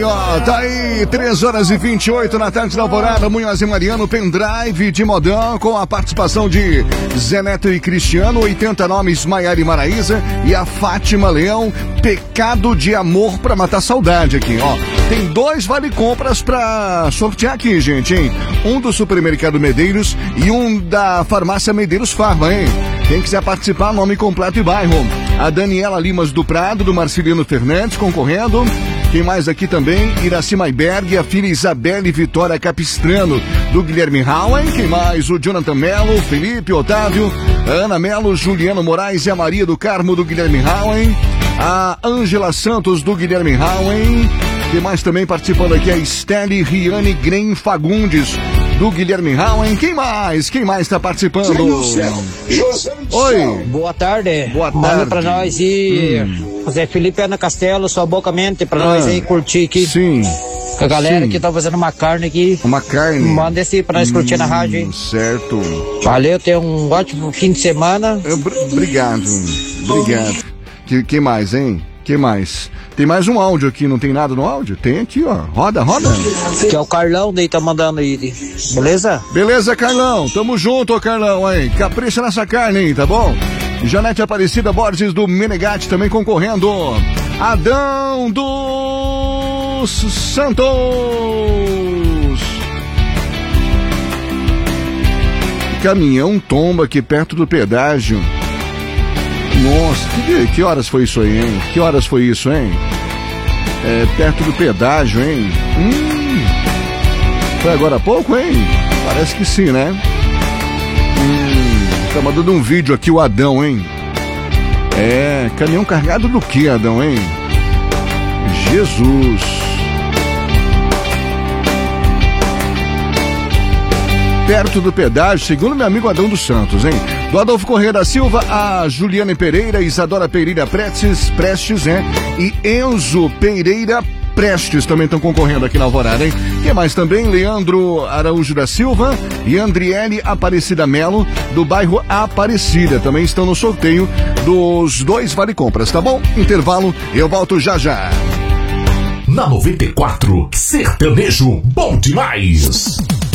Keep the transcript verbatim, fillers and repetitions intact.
ó, tá aí, três horas e vinte e oito na tarde da Alvorada, Munhoz e Mariano, pendrive de modão, com a participação de Zé Neto e Cristiano, oitenta nomes, Maiara e Maraísa, e a Fátima Leão, Pecado de Amor pra Matar Saudade aqui, ó. Tem dois vale-compras pra sortear aqui, gente, hein? Um do Supermercado Medeiros e um da Farmácia Medeiros Farma, hein? Quem quiser participar, nome completo e bairro. A Daniela Limas do Prado, do Marcelino Fernandes, concorrendo. Quem mais aqui também? Iraci Maiberg, a filha Isabelle Vitória Capistrano, do Guilherme Howen. Quem mais? O Jonathan Melo, Felipe, Otávio, a Ana Melo, Juliano Moraes e a Maria do Carmo, do Guilherme Howen. A Ângela Santos, do Guilherme Howen. Quem mais também participando aqui? A Estelle Riane Gren Fagundes, do Guilherme Howen. Quem mais? Quem mais está participando? Oi. Boa tarde. Boa tarde. Manda pra nós e hum. José Felipe Ana Castelo, sua boca mente pra ah, nós aí curtir aqui. Sim. Com a galera sim. que tá fazendo uma carne aqui. Uma carne? Manda esse pra nós hum, curtir na rádio aí. Certo. Valeu, tenha um ótimo fim de semana. Eu, obrigado. Obrigado. Que, que mais, hein? Que mais? Tem mais um áudio aqui, não tem nada no áudio? Tem aqui, ó. Roda, roda. Que é o Carlão, daí tá mandando aí. Beleza? Beleza, Carlão. Tamo junto, ô Carlão, hein? Capricha nessa carne, hein, tá bom? Janete Aparecida Borges do Menegatti também concorrendo. Adão dos Santos. Caminhão tomba aqui perto do pedágio. Nossa, que, que horas foi isso aí, hein? Que horas foi isso, hein? É, perto do pedágio, hein? Hum, foi agora há pouco, hein? Parece que sim, né? Hum, tá mandando um vídeo aqui o Adão, hein? É, caminhão carregado do que, Adão, hein? Jesus! Perto do pedágio, segundo meu amigo Adão dos Santos, hein? Do Adolfo Corrêa da Silva, a Juliane Pereira, Isadora Pereira Prestes, Prestes, né? E Enzo Pereira Prestes também estão concorrendo aqui na Alvorada, hein? Quem mais também? Leandro Araújo da Silva e Andriele Aparecida Melo, do bairro Aparecida, também estão no sorteio dos dois vale-compras, tá bom? Intervalo, eu volto já já. Na noventa e quatro, sertanejo bom demais.